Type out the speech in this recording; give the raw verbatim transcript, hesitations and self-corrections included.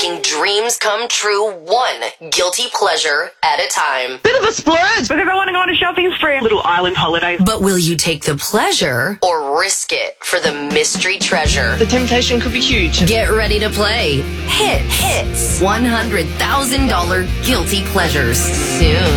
making dreams come true one guilty pleasure at a time. Bit of a splurge. But if I want to go on a shopping spree, a little island holiday. But will you take the pleasure or risk it for the mystery treasure? The temptation could be huge. Get ready to play Hits. Hits. one hundred thousand dollars guilty pleasures soon.